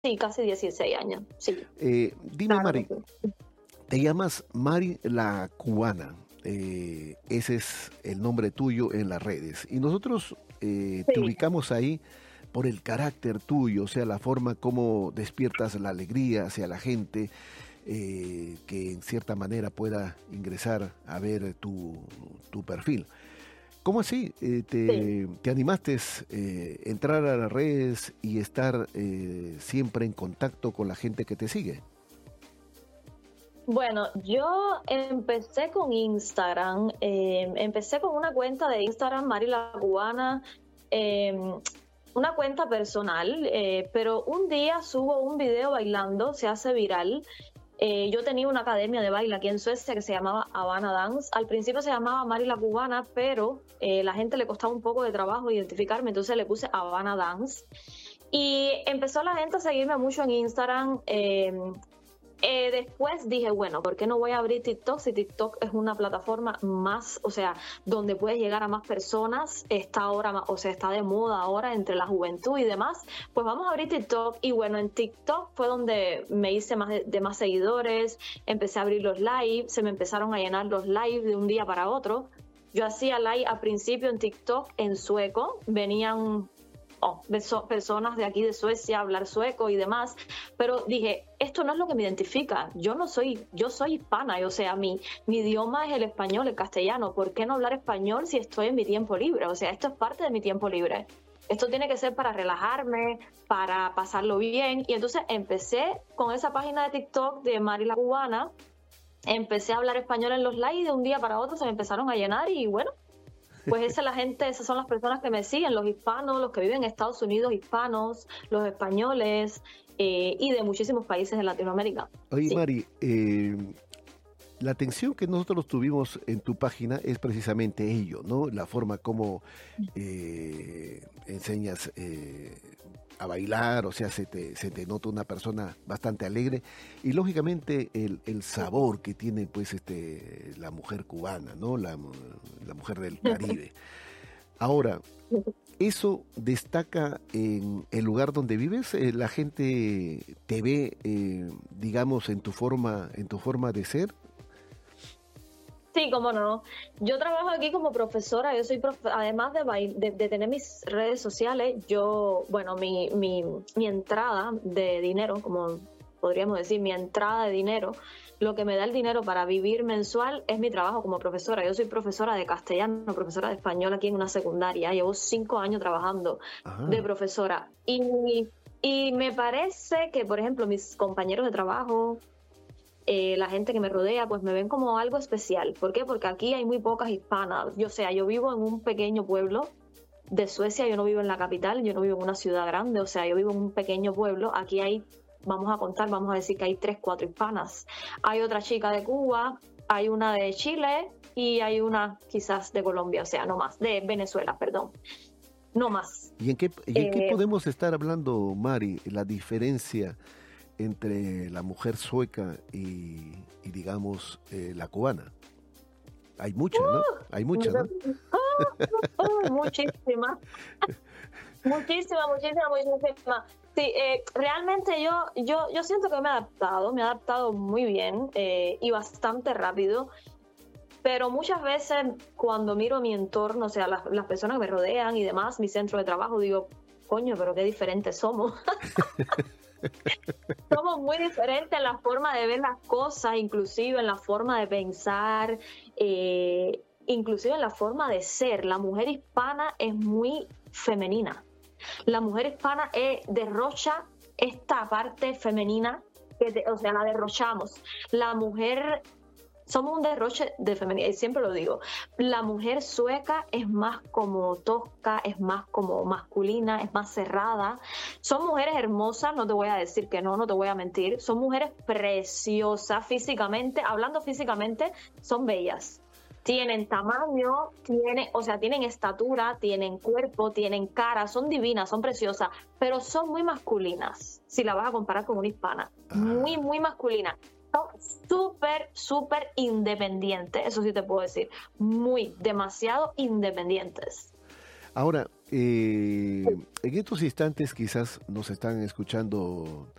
Sí, casi 16 años, sí, Dime, claro Mari, que sí. te llamas Mari la Cubana. Ese es el nombre tuyo en las redes. Y nosotros te Sí, ubicamos ahí por el carácter tuyo, o sea, la forma como despiertas la alegría hacia la gente, que en cierta manera pueda ingresar a ver tu perfil. ¿Cómo así sí. te animaste entrar a las redes y estar siempre en contacto con la gente que te sigue? Bueno, yo empecé con Instagram, empecé con una cuenta de Instagram, Mari la Cubana, una cuenta personal, pero un día subo un video bailando, se hace viral. Yo tenía una academia de baile aquí en Suecia que se llamaba Havana Dance. Al principio se llamaba Mari la Cubana, pero la gente le costaba un poco de trabajo identificarme, entonces le puse Havana Dance. Y empezó la gente a seguirme mucho en Instagram. Después dije, bueno, ¿por qué no voy a abrir TikTok si TikTok es una plataforma más, o sea, donde puedes llegar a más personas, está ahora, o sea, está de moda ahora entre la juventud y demás, pues vamos a abrir TikTok y bueno, en TikTok fue donde me hice más de más seguidores, empecé a abrir los live, se me empezaron a llenar los live de un día para otro. Yo hacía live al principio en TikTok en sueco, venían personas de aquí de Suecia hablar sueco y demás, pero dije, esto no es lo que me identifica, yo soy hispana, o sea, mi idioma es el español, el castellano, ¿por qué no hablar español si estoy en mi tiempo libre? O sea, esto es parte de mi tiempo libre. Esto tiene que ser para relajarme, para pasarlo bien. Y entonces empecé con esa página de TikTok de Mari la Cubana, empecé a hablar español en los live y de un día para otro se me empezaron a llenar y bueno, pues esa es la gente, esas son las personas que me siguen, los hispanos, los que viven en Estados Unidos, hispanos, los españoles y de muchísimos países de Latinoamérica. Oye, Sí. Mari, la atención que nosotros tuvimos en tu página es precisamente ello, ¿no? La forma como enseñas a bailar, o sea, se te nota una persona bastante alegre y lógicamente el sabor que tiene pues la mujer cubana, ¿no? La mujer del Caribe. Ahora, ¿eso destaca en el lugar donde vives? ¿La gente te ve, digamos, en tu forma de ser? Sí, cómo no. Yo trabajo aquí como profesora, yo soy además de tener mis redes sociales, yo, bueno, mi entrada de dinero, como podríamos decir, mi entrada de dinero, lo que me da el dinero para vivir mensual es mi trabajo como profesora. Yo soy profesora de castellano, profesora de español aquí en una secundaria, llevo 5 años trabajando de Ah, profesora y me parece que, por ejemplo, mis compañeros de trabajo, la gente que me rodea, pues me ven como algo especial. ¿Por qué? Porque aquí hay muy pocas hispanas. Yo, o sea, yo vivo en un pequeño pueblo de Suecia, yo no vivo en la capital, yo no vivo en una ciudad grande, o sea, yo vivo en un pequeño pueblo. Aquí hay, vamos a contar, vamos a decir que hay 3, 4 hispanas. Hay otra chica de Cuba, hay una de Chile y hay una quizás de Colombia, o sea, no más, de Venezuela, perdón, no más. ¿y en qué Eh, podemos estar hablando, Mari, la diferencia entre la mujer sueca digamos, la cubana? Hay mucha, ¿no? Hay mucha, ¿no? muchísimas. Muchísima, muchísima, muchísima. Sí, realmente yo siento que me he adaptado muy bien y bastante rápido, pero muchas veces cuando miro mi entorno, o sea, las personas que me rodean y demás, mi centro de trabajo, digo, coño, pero qué diferentes somos. Somos muy diferentes en la forma de ver las cosas, inclusive en la forma de pensar, inclusive en la forma de ser. La mujer hispana es muy femenina. La mujer hispana derrocha esta parte femenina, o sea, la derrochamos. La mujer, somos un derroche de femenina, y siempre lo digo. La mujer sueca es más como tosca, es más como masculina, es más cerrada. Son mujeres hermosas, no te voy a decir que no, no te voy a mentir. Son mujeres preciosas físicamente, hablando físicamente, son bellas. Tienen tamaño, o sea, tienen estatura, tienen cuerpo, tienen cara, son divinas, son preciosas, pero son muy masculinas, si la vas a comparar con una hispana. Muy, Ah, muy masculina. Son súper, súper independientes, eso sí te puedo decir. Muy, demasiado independientes. ahora, En estos instantes quizás nos están escuchando